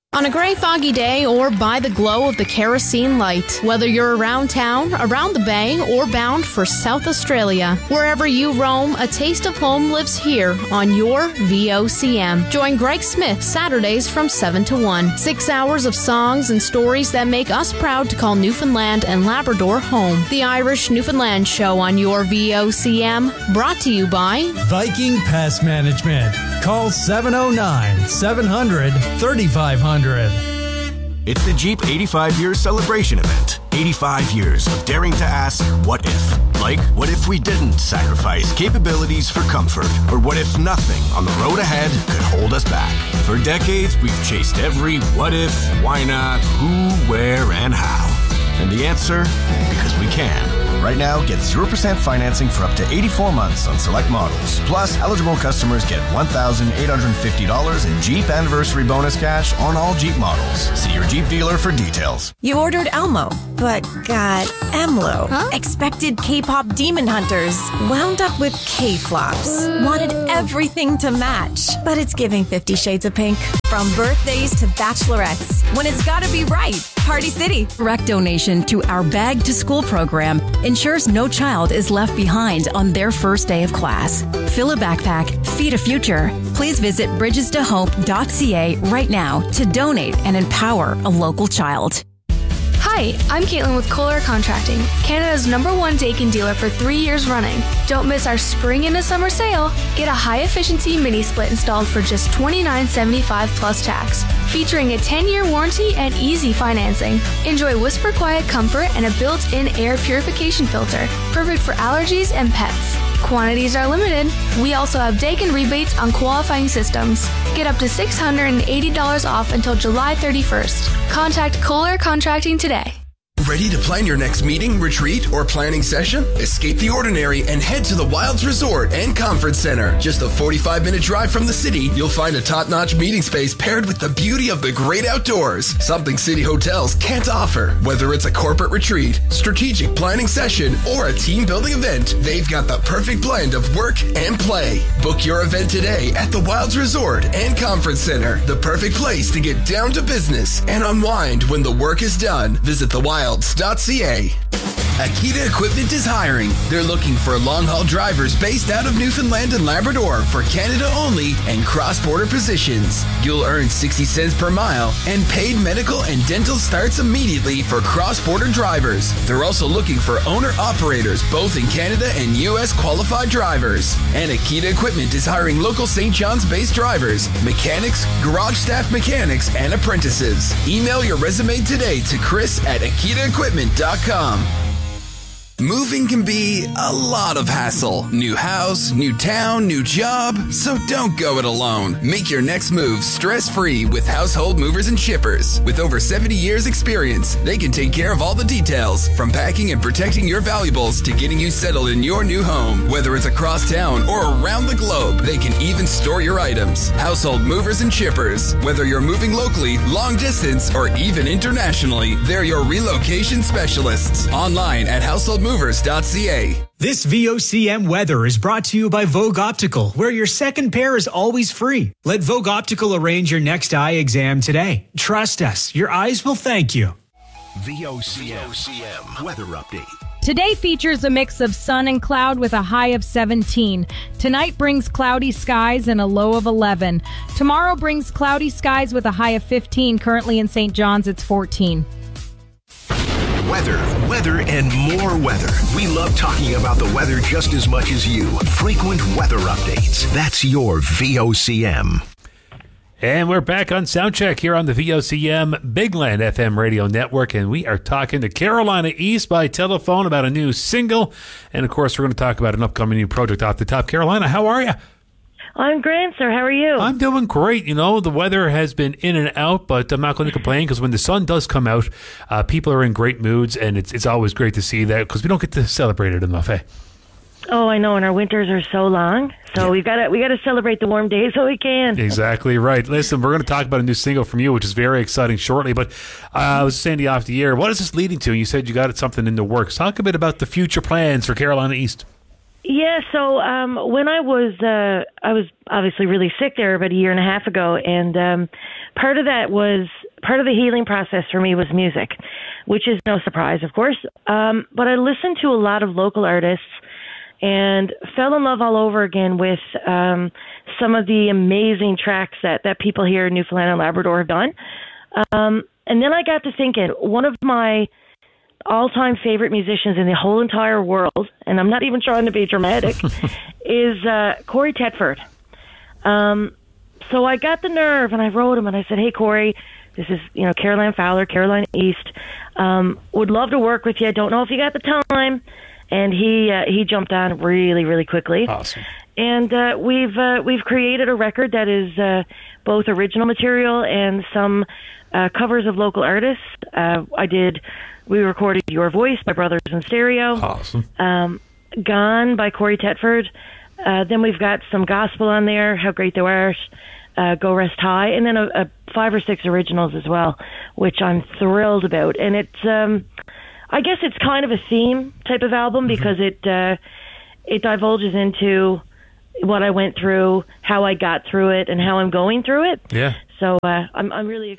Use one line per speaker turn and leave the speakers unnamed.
On a gray, foggy day or by the glow of the kerosene light, whether you're around town, around the bay, or bound for South Australia, wherever you roam, a taste of home lives here on your VOCM. Join Greg Smith Saturdays from 7 to 1. 6 hours of songs and stories that make us proud to call Newfoundland and Labrador home. The Irish Newfoundland Show on your VOCM, brought to you by
Viking Pest Management. Call 709-700-3500.
It's the Jeep 85-year celebration event. 85 years of daring to ask, what if? Like, what if we didn't sacrifice capabilities for comfort? Or what if nothing on the road ahead could hold us back? For decades, we've chased every what if, why not, who, where, and how. And the answer? Because we can. Right now, get 0% financing for up to 84 months on select models. Plus, eligible customers get $1,850 in Jeep Anniversary Bonus cash on all Jeep models. See your Jeep dealer for details.
You ordered Elmo, but got EMLO.
Huh?
Expected K-pop demon hunters. Wound up with K-flops. Wanted everything to match. But it's giving 50 Shades of Pink. From birthdays to bachelorettes. When it's gotta be right. Party City.
Direct donation to our Bag to School program ensures no child is left behind on their first day of class. Fill a backpack, feed a future. Please visit bridgestohope.ca right now to donate and empower a local child.
Hi, I'm Caitlin with Kohler Contracting, Canada's #1 Daikin dealer for 3 years running. Don't miss our spring into summer sale. Get a high-efficiency mini-split installed for just $29.75 plus tax, featuring a 10-year warranty and easy financing. Enjoy whisper quiet comfort and a built-in air purification filter, perfect for allergies and pets. Quantities are limited. We also have Daikin rebates on qualifying systems. Get up to $680 off until July 31st. Contact Kohler Contracting today.
Ready to plan your next meeting, retreat, or planning session? Escape the ordinary and head to the Wilds Resort and Conference Center. Just a 45-minute drive from the city, you'll find a top-notch meeting space paired with the beauty of the great outdoors, something city hotels can't offer. Whether it's a corporate retreat, strategic planning session, or a team-building event, they've got the perfect blend of work and play. Book your event today at the Wilds Resort and Conference Center, the perfect place to get down to business and unwind when the work is done. Visit thewilds.ca. Akita Equipment is hiring. They're looking for long-haul drivers based out of Newfoundland and Labrador for Canada only and cross-border positions. You'll earn 60 cents per mile, and paid medical and dental starts immediately for cross-border drivers. They're also looking for owner-operators, both in Canada and U.S. qualified drivers. And Akita Equipment is hiring local St. John's-based drivers, mechanics, garage staff mechanics, and apprentices. Email your resume today to chris@akitaequipment.com. Moving can be a lot of hassle. New house, new town, new job. So don't go it alone. Make your next move stress-free with Household Movers and Shippers. With over 70 years experience, they can take care of all the details, from packing and protecting your valuables to getting you settled in your new home. Whether it's across town or around the globe, they can even store your items. Household Movers and Shippers. Whether you're moving locally, long distance, or even internationally, they're your relocation specialists. Online at householdmovers.ca.
This VOCM weather is brought to you by Vogue Optical, where your second pair is always free. Let Vogue Optical arrange your next eye exam today. Trust us, your eyes will thank you.
VOCM weather update.
Today features a mix of sun and cloud with a high of 17. Tonight brings cloudy skies and a low of 11. Tomorrow brings cloudy skies with a high of 15. Currently in St. John's, it's 14.
Weather, and more weather. We love talking about the weather just as much as you. Frequent weather updates. That's your VOCM.
And we're back on Soundcheck here on the VOCM Big Land FM radio network, and we are talking to Carolina East by telephone about a new single. And, of course, we're going to talk about an upcoming new project off the top. Carolina, how are you?
I'm great, sir. How are you?
I'm doing great. You know, the weather has been in and out, but I'm not going to complain because when the sun does come out, people are in great moods, and it's always great to see that because we don't get to celebrate it enough, eh?
Oh, I know, and our winters are so long, so we got to celebrate the warm days so we can.
Exactly right. Listen, we're going to talk about a new single from you, which is very exciting shortly, but I was saying to you off the air, what is this leading to? You said you got something in the works. Talk a bit about the future plans for Carolina East.
Yeah, so when I was obviously really sick there about a year and a half ago, and part of the healing process for me was music, which is no surprise, of course. But I listened to a lot of local artists and fell in love all over again with some of the amazing tracks that people here in Newfoundland and Labrador have done. And then I got to thinking, one of my all-time favorite musicians in the whole entire world, and I'm not even trying to be dramatic, is Corey Tetford. So I got the nerve, and I wrote him, and I said, hey, Corey, this is, Caroline Fowler, Carolina East. Would love to work with you. Don't know if you got the time. And he jumped on really, really quickly.
Awesome.
And we've created a record that is both original material and some covers of local artists. We recorded Your Voice by Brothers in Stereo.
Awesome.
Gone by Corey Tetford. Then we've got some gospel on there, How Great Thou Art, Go Rest High, and then 5 or 6 originals as well, which I'm thrilled about. And it's, I guess it's kind of a theme type of album because it divulges into what I went through, how I got through it, and how I'm going through it.
Yeah.
So I'm really